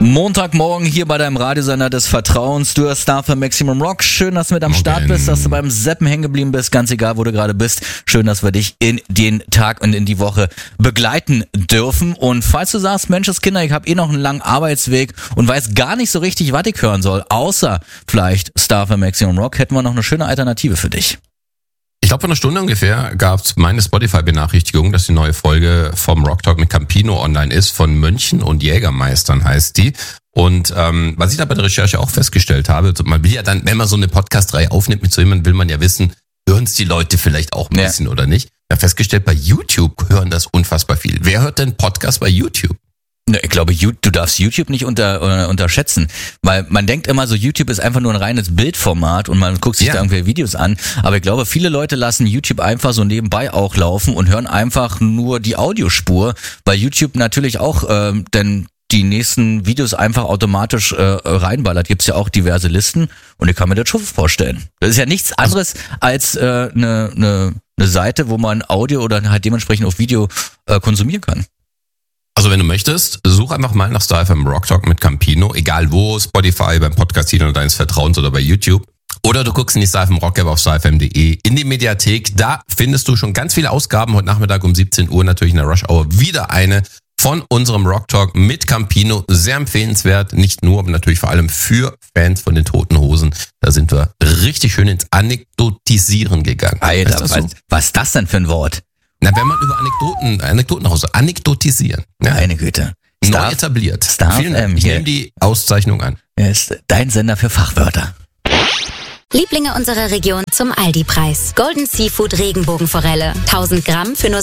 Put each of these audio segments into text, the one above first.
Montagmorgen hier bei deinem Radiosender des Vertrauens. Du hörst Star für Maximum Rock. Schön, dass du mit am Start bist, dass du beim Seppen hängen geblieben bist. Ganz egal, wo du gerade bist. Schön, dass wir dich in den Tag und in die Woche begleiten dürfen. Und falls du sagst, Menschenskinder, ich habe noch einen langen Arbeitsweg und weiß gar nicht so richtig, was ich hören soll, außer vielleicht Star für Maximum Rock, hätten wir noch eine schöne Alternative für dich. Ich glaube, vor einer Stunde ungefähr gab es meine Spotify-Benachrichtigung, dass die neue Folge vom Rock Talk mit Campino online ist, von Mönchen und Jägermeistern heißt die. Und was ich da bei der Recherche auch festgestellt habe, man will ja dann, wenn man so eine Podcast-Reihe aufnimmt mit so jemandem, will man ja wissen, hören es die Leute vielleicht auch ein bisschen oder nicht. Ich habe festgestellt, bei YouTube hören das unfassbar viel. Wer hört denn Podcast bei YouTube? Ich glaube, du darfst YouTube nicht unterschätzen, weil man denkt immer so, YouTube ist einfach nur ein reines Bildformat und man guckt sich da irgendwelche Videos an, aber ich glaube, viele Leute lassen YouTube einfach so nebenbei auch laufen und hören einfach nur die Audiospur, weil YouTube natürlich auch denn die nächsten Videos einfach automatisch reinballert. Gibt's ja auch diverse Listen und ich kann mir das schon vorstellen. Das ist ja nichts anderes als eine Seite, wo man Audio oder halt dementsprechend auch Video konsumieren kann. Also wenn du möchtest, such einfach mal nach Star FM Rock Talk mit Campino, egal wo, Spotify, beim Podcast-Channel deines Vertrauens oder bei YouTube. Oder du guckst in die Star FM Rock App auf starfm.de in die Mediathek. Da findest du schon ganz viele Ausgaben. Heute Nachmittag um 17 Uhr natürlich in der Rush Hour wieder eine von unserem Rock Talk mit Campino. Sehr empfehlenswert, nicht nur, aber natürlich vor allem für Fans von den Toten Hosen. Da sind wir richtig schön ins Anekdotisieren gegangen. Alter, was ist das denn für ein Wort? Na, wenn man über Anekdoten anekdotisieren. Ja. Meine Güte. Neu etabliert. Star FM ich nehme die Auszeichnung an. Er ist dein Sender für Fachwörter. Lieblinge unserer Region zum Aldi-Preis. Golden Seafood Regenbogenforelle. 1000 Gramm für nur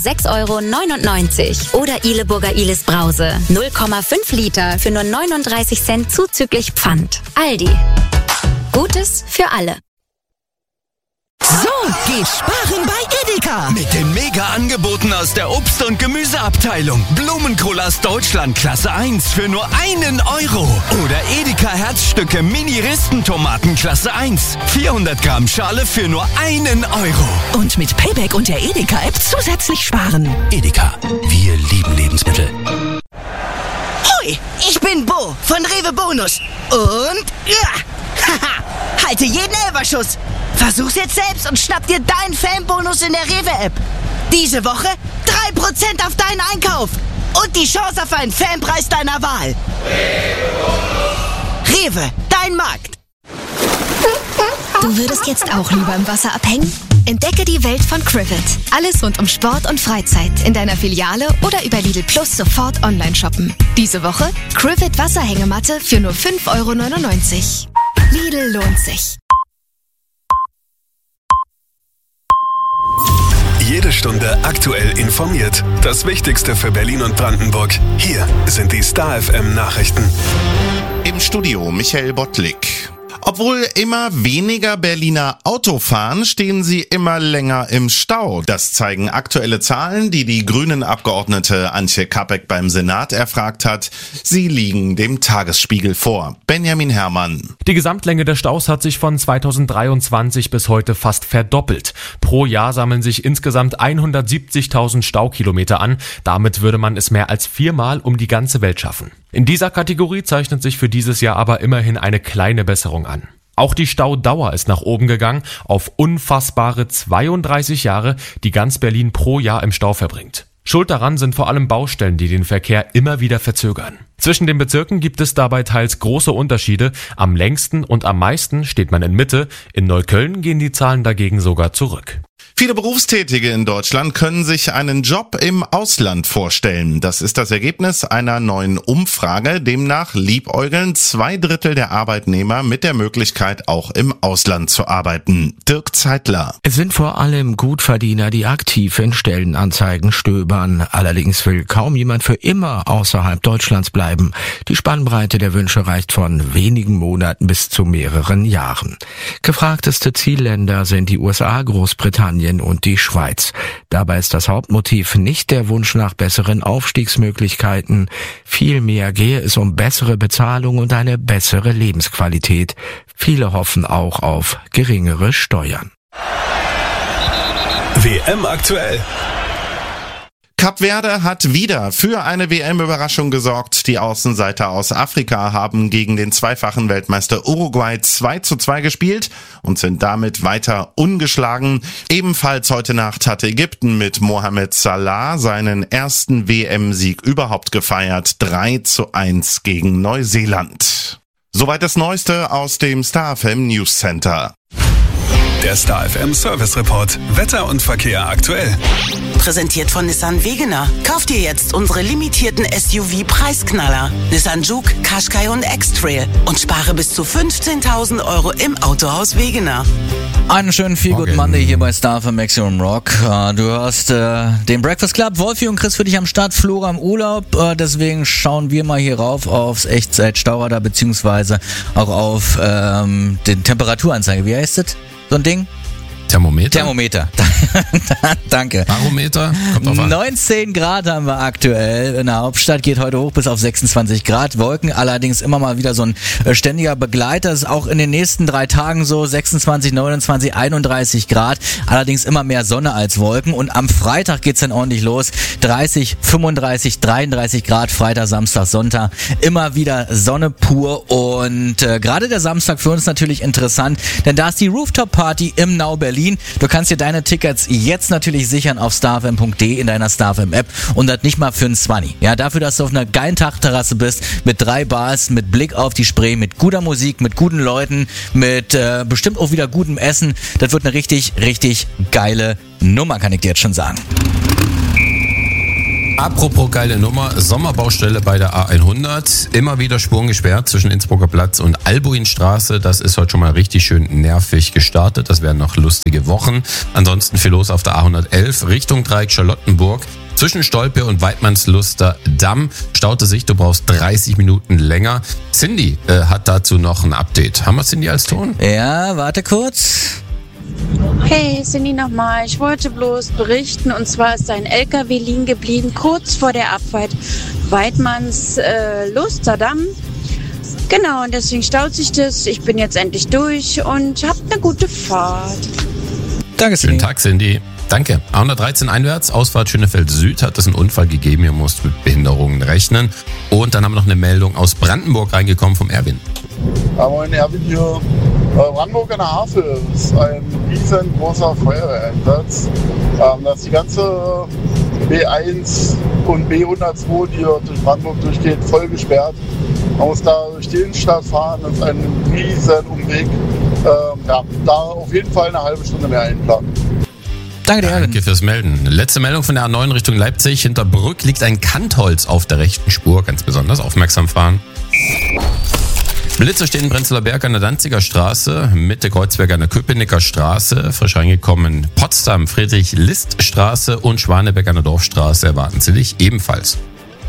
6,99 € Oder Ileburger Ilis Brause. 0,5 Liter für nur 39 Cent zuzüglich Pfand. Aldi. Gutes für alle. So geht Sparen bei Edeka. Mit den Mega-Angeboten aus der Obst- und Gemüseabteilung. Blumenkohl aus Deutschland Klasse 1 für nur 1 €. Oder Edeka Herzstücke Mini-Ristentomaten Klasse 1. 400 Gramm Schale für nur 1 €. Und mit Payback und der Edeka-App zusätzlich sparen. Edeka, wir lieben Lebensmittel. Hoi, ich bin Bo von Rewe Bonus. Und halte jeden Elferschuss. Versuch's jetzt selbst und schnapp dir deinen Fanbonus in der Rewe-App. Diese Woche 3% auf deinen Einkauf. Und die Chance auf einen Fanpreis deiner Wahl. Rewe, dein Markt. Du würdest jetzt auch lieber im Wasser abhängen? Entdecke die Welt von Crivet. Alles rund um Sport und Freizeit in deiner Filiale oder über Lidl Plus sofort online shoppen. Diese Woche Crivet Wasserhängematte für nur 5,99 €. Lidl lohnt sich. Jede Stunde aktuell informiert. Das Wichtigste für Berlin und Brandenburg. Hier sind die Star FM Nachrichten. Im Studio Michael Bottlik. Obwohl immer weniger Berliner Auto fahren, stehen sie immer länger im Stau. Das zeigen aktuelle Zahlen, die die Grünen-Abgeordnete Antje Kapek beim Senat erfragt hat. Sie liegen dem Tagesspiegel vor. Benjamin Herrmann. Die Gesamtlänge der Staus hat sich von 2023 bis heute fast verdoppelt. Pro Jahr sammeln sich insgesamt 170.000 Staukilometer an. Damit würde man es mehr als 4-mal um die ganze Welt schaffen. In dieser Kategorie zeichnet sich für dieses Jahr aber immerhin eine kleine Besserung an. Auch die Staudauer ist nach oben gegangen, auf unfassbare 32 Jahre, die ganz Berlin pro Jahr im Stau verbringt. Schuld daran sind vor allem Baustellen, die den Verkehr immer wieder verzögern. Zwischen den Bezirken gibt es dabei teils große Unterschiede. Am längsten und am meisten steht man in Mitte. In Neukölln gehen die Zahlen dagegen sogar zurück. Viele Berufstätige in Deutschland können sich einen Job im Ausland vorstellen. Das ist das Ergebnis einer neuen Umfrage. Demnach liebäugeln 2/3 der Arbeitnehmer mit der Möglichkeit, auch im Ausland zu arbeiten. Dirk Zeitler. Es sind vor allem Gutverdiener, die aktiv in Stellenanzeigen stöbern. Allerdings will kaum jemand für immer außerhalb Deutschlands bleiben. Die Spannbreite der Wünsche reicht von wenigen Monaten bis zu mehreren Jahren. Gefragteste Zielländer sind die USA, Großbritannien und die Schweiz. Dabei ist das Hauptmotiv nicht der Wunsch nach besseren Aufstiegsmöglichkeiten. Vielmehr gehe es um bessere Bezahlung und eine bessere Lebensqualität. Viele hoffen auch auf geringere Steuern. WM aktuell. Kap Verde hat wieder für eine WM-Überraschung gesorgt. Die Außenseiter aus Afrika haben gegen den zweifachen Weltmeister Uruguay 2:2 gespielt und sind damit weiter ungeschlagen. Ebenfalls heute Nacht hatte Ägypten mit Mohamed Salah seinen ersten WM-Sieg überhaupt gefeiert. 3:1 gegen Neuseeland. Soweit das Neueste aus dem Star FM News Center. Der Star FM Service Report. Wetter und Verkehr aktuell. Präsentiert von Nissan Wegener. Kauft ihr jetzt unsere limitierten SUV-Preisknaller. Nissan Juke, Qashqai und X-Trail. Und spare bis zu 15.000 Euro im Autohaus Wegener. Einen schönen Good Monday hier bei Star FM Maximum Rock. Du hörst den Breakfast Club. Wolfi und Chris für dich am Start, Flora im Urlaub. Deswegen schauen wir mal hier rauf aufs Echtzeit-Stauradar beziehungsweise auch auf den Temperaturanzeige. Wie heißt das? So ein Ding? Thermometer. Danke. Barometer? Kommt auf an. 19 Grad haben wir aktuell in der Hauptstadt, geht heute hoch bis auf 26 Grad. Wolken allerdings immer mal wieder so ein ständiger Begleiter. Das ist auch in den nächsten 3 Tagen so 26, 29, 31 Grad. Allerdings immer mehr Sonne als Wolken. Und am Freitag geht's dann ordentlich los. 30, 35, 33 Grad, Freitag, Samstag, Sonntag. Immer wieder Sonne pur. Und gerade der Samstag für uns natürlich interessant, denn da ist die Rooftop-Party im Now Berlin. Du kannst dir deine Tickets jetzt natürlich sichern auf starfm.de in deiner StarFM-App und das nicht mal für einen 20. Ja, dafür, dass du auf einer geilen Dachterrasse bist, mit 3 Bars, mit Blick auf die Spree, mit guter Musik, mit guten Leuten, mit bestimmt auch wieder gutem Essen. Das wird eine richtig, richtig geile Nummer, kann ich dir jetzt schon sagen. Apropos geile Nummer, Sommerbaustelle bei der A100. Immer wieder Spuren gesperrt zwischen Innsbrucker Platz und Albuinstraße. Das ist heute schon mal richtig schön nervig gestartet. Das werden noch lustige Wochen. Ansonsten viel los auf der A111 Richtung Dreieck Charlottenburg. Zwischen Stolpe und Weidmannsluster Damm staute sich, du brauchst 30 Minuten länger. Cindy hat dazu noch ein Update. Haben wir Cindy als Ton? Ja, warte kurz. Hey, Cindy nochmal. Ich wollte bloß berichten, und zwar ist ein LKW liegen geblieben, kurz vor der Abfahrt Weidmanns-Lusterdamm. Genau, und deswegen staut sich das. Ich bin jetzt endlich durch und habt eine gute Fahrt. Danke, Cindy. Schönen Tag, Cindy. Danke. A113 einwärts, Ausfahrt Schönefeld Süd, hat es einen Unfall gegeben. Ihr müsst mit Behinderungen rechnen. Und dann haben wir noch eine Meldung aus Brandenburg reingekommen vom Erwin. Ja, moin, Erwin hier. Brandenburg an der Havel ist ein riesengroßer Feuerwehreinsatz. Da ist die ganze B1 und B102, die dort durch Brandenburg durchgeht, voll gesperrt. Man muss da durch die Innenstadt fahren, das ist ein riesen Umweg. Da auf jeden Fall eine halbe Stunde mehr einplanen. Danke fürs Melden. Letzte Meldung von der A9 Richtung Leipzig. Hinter Brück liegt ein Kantholz auf der rechten Spur. Ganz besonders aufmerksam fahren. Blitze stehen in Prenzlauer Berg an der Danziger Straße, Mitte Kreuzberg an der Köpenicker Straße, frisch reingekommen Potsdam, Friedrich-List-Straße und Schwanebeck an der Dorfstraße erwarten Sie dich ebenfalls.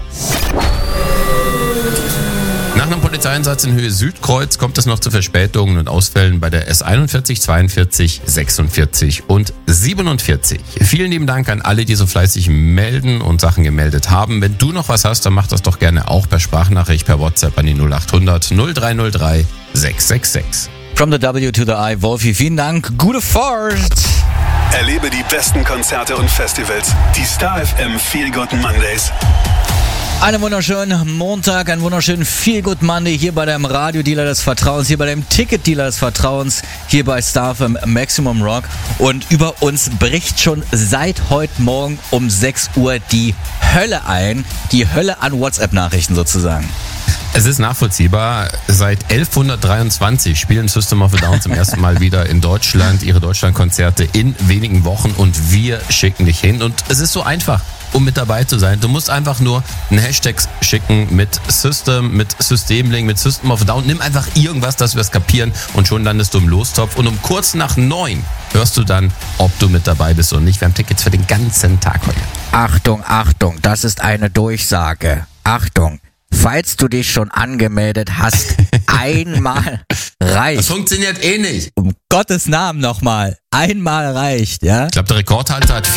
Nach einem Polizeieinsatz in Höhe Südkreuz kommt es noch zu Verspätungen und Ausfällen bei der S41, 42, 46 und 47. Vielen lieben Dank an alle, die so fleißig melden und Sachen gemeldet haben. Wenn du noch was hast, dann mach das doch gerne auch per Sprachnachricht, per WhatsApp an die 0800 0303 666. From the W to the I, Wolfi, vielen Dank. Gute Fahrt! Erlebe die besten Konzerte und Festivals. Die Star FM Feel Good Mondays. Einen wunderschönen Montag, einen wunderschönen Feel Good Monday hier bei deinem Radiodealer des Vertrauens, hier bei deinem Ticketdealer des Vertrauens, hier bei Star FM Maximum Rock. Und über uns bricht schon seit heute Morgen um 6 Uhr die Hölle ein. Die Hölle an WhatsApp-Nachrichten sozusagen. Es ist nachvollziehbar. Seit 1123 spielen System of a Down zum ersten Mal wieder in Deutschland ihre Deutschlandkonzerte in wenigen Wochen und wir schicken dich hin. Und es ist so einfach, um mit dabei zu sein. Du musst einfach nur einen Hashtag schicken mit System, mit Systemlink, mit System of a Down. Nimm einfach irgendwas, dass wir es kapieren und schon landest du im Lostopf. Und um kurz nach 9 hörst du dann, ob du mit dabei bist oder nicht. Wir haben Tickets für den ganzen Tag heute. Achtung, Achtung, das ist eine Durchsage. Achtung. Falls du dich schon angemeldet hast, einmal reicht. Das funktioniert eh nicht. Um Gottes Namen nochmal. Einmal reicht, ja? Ich glaube, der Rekordhalter hat